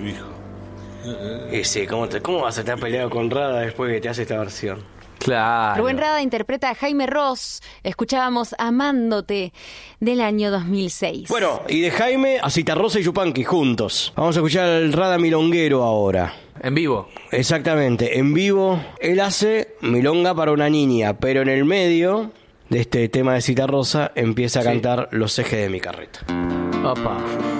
hijo. Y sí, ¿cómo vas a estar peleado con Rada después que te hace esta versión? Claro. Rubén Rada interpreta a Jaime Ross. Escuchábamos Amándote del año 2006. Bueno, y de Jaime a Citarrosa y Yupanqui juntos. Vamos a escuchar al Rada milonguero ahora. En vivo. Exactamente, en vivo. Él hace milonga para una niña, pero en el medio de este tema de Citarrosa empieza a cantar Los ejes de mi carreta. Opa.